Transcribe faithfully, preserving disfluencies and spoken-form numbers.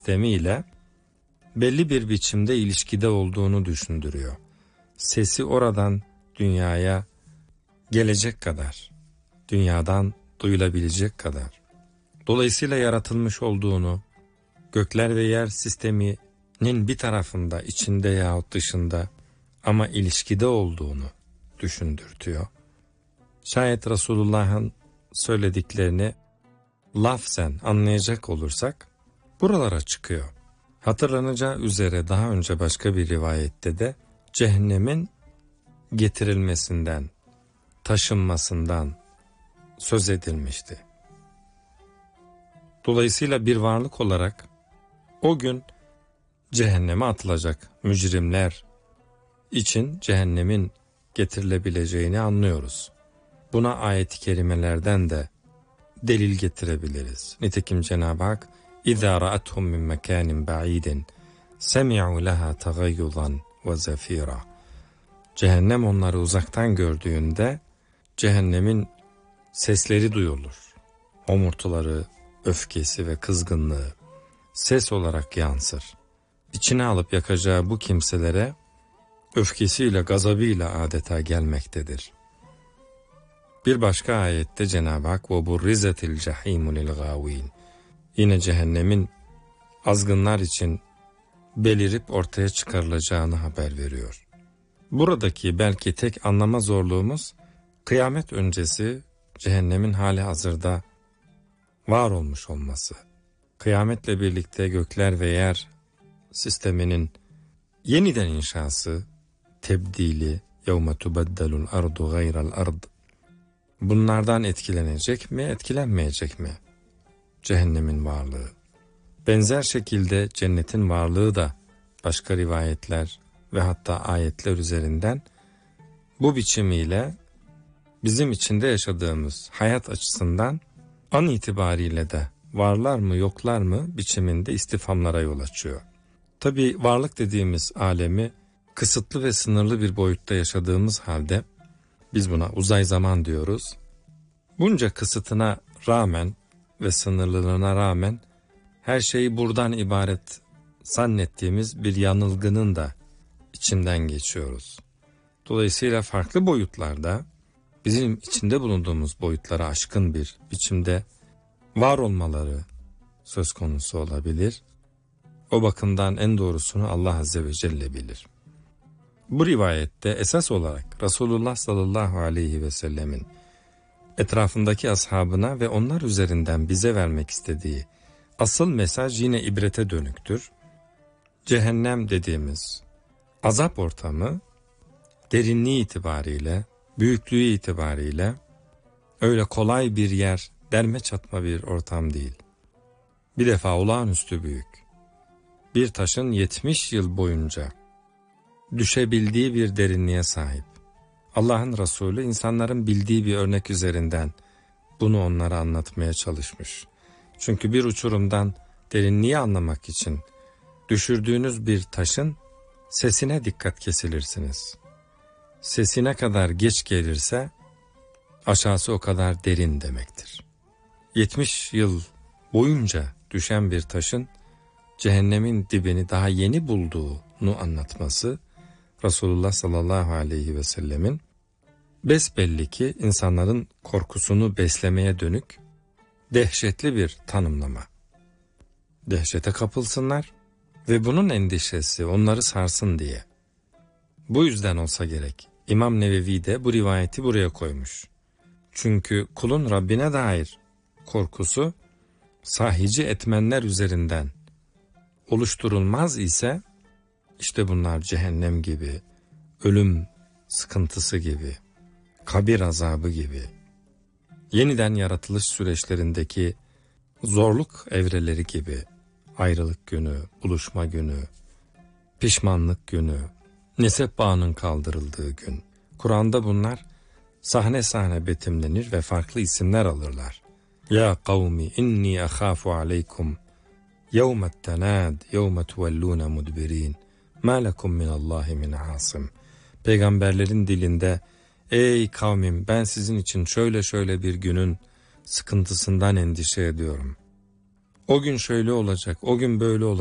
sistemiyle belli bir biçimde ilişkide olduğunu düşündürüyor. Sesi oradan dünyaya gelecek kadar, dünyadan duyulabilecek kadar. Dolayısıyla yaratılmış olduğunu, gökler ve yer sisteminin bir tarafında, içinde yahut dışında ama ilişkide olduğunu düşündürtüyor. Şayet Resulullah'ın söylediklerini lafzen anlayacak olursak buralara çıkıyor. Hatırlanacağı üzere daha önce başka bir rivayette de cehennemin getirilmesinden, taşınmasından söz edilmişti. Dolayısıyla bir varlık olarak o gün cehenneme atılacak mücrimler için cehennemin getirilebileceğini anlıyoruz. Buna ayet-i kerimelerden de delil getirebiliriz. Nitekim Cenab-ı Hak اِذَا رَأَتْهُمْ مِنْ مَكَانٍ بَعِيدٍ سَمِعُوا لَهَا تَغَيُّضًا وَزَفِيرًا. Cehennem onları uzaktan gördüğünde cehennemin sesleri duyulur. Homurtuları, öfkesi ve kızgınlığı ses olarak yansır. İçine alıp yakacağı bu kimselere öfkesiyle, gazabıyla adeta gelmektedir. Bir başka ayette Cenab-ı Hak وَبُرِّزَتِ الْجَحِيمُ لِلْغَاوِينَ. Yine cehennemin azgınlar için belirip ortaya çıkarılacağını haber veriyor. Buradaki belki tek anlama zorluğumuz kıyamet öncesi cehennemin hali hazırda var olmuş olması. Kıyametle birlikte gökler ve yer sisteminin yeniden inşası, tebdili, يَوْمَ تُبَدَّلُ الْأَرْضُ غَيْرَ الْأَرْضِ. Bunlardan etkilenecek mi, etkilenmeyecek mi cehennemin varlığı? Benzer şekilde cennetin varlığı da başka rivayetler ve hatta ayetler üzerinden bu biçimiyle bizim içinde yaşadığımız hayat açısından an itibariyle de varlar mı yoklar mı biçiminde istifhamlara yol açıyor. Tabii varlık dediğimiz alemi kısıtlı ve sınırlı bir boyutta yaşadığımız halde biz buna uzay zaman diyoruz. Bunca kısıtına rağmen ve sınırlılığına rağmen her şeyi buradan ibaret zannettiğimiz bir yanılgının da içinden geçiyoruz. Dolayısıyla farklı boyutlarda bizim içinde bulunduğumuz boyutlara aşkın bir biçimde var olmaları söz konusu olabilir. O bakımdan en doğrusunu Allah Azze ve Celle bilir. Bu rivayette esas olarak Resulullah sallallahu aleyhi ve sellemin etrafındaki ashabına ve onlar üzerinden bize vermek istediği asıl mesaj yine ibrete dönüktür. Cehennem dediğimiz azap ortamı derinliği itibariyle, büyüklüğü itibariyle öyle kolay bir yer, derme çatma bir ortam değil. Bir defa olağanüstü büyük. Bir taşın yetmiş yıl boyunca düşebildiği bir derinliğe sahip. Allah'ın Resulü insanların bildiği bir örnek üzerinden bunu onlara anlatmaya çalışmış. Çünkü bir uçurumdan derinliği anlamak için düşürdüğünüz bir taşın sesine dikkat kesilirsiniz. Sesi ne kadar geç gelirse aşağısı o kadar derin demektir. yetmiş yıl boyunca düşen bir taşın cehennemin dibini daha yeni bulduğunu anlatması Resulullah sallallahu aleyhi ve sellemin besbelli ki insanların korkusunu beslemeye dönük dehşetli bir tanımlama. Dehşete kapılsınlar ve bunun endişesi onları sarsın diye. Bu yüzden olsa gerek İmam Nevevi de bu rivayeti buraya koymuş. Çünkü kulun Rabbine dair korkusu sahici etmenler üzerinden oluşturulmaz ise işte bunlar cehennem gibi, ölüm sıkıntısı gibi, kabir azabı gibi, yeniden yaratılış süreçlerindeki zorluk evreleri gibi, ayrılık günü, buluşma günü, pişmanlık günü, nesep bağının kaldırıldığı gün. Kur'an'da bunlar sahne sahne betimlenir ve farklı isimler alırlar. Ya kavmi inni akhafu aleykum yevmet tenad yevmet tuvellûne mudbirin ma lekum minallahi min asim. Peygamberlerin dilinde ey kavmim ben sizin için şöyle şöyle bir günün sıkıntısından endişe ediyorum. O gün şöyle olacak, o gün böyle olacak.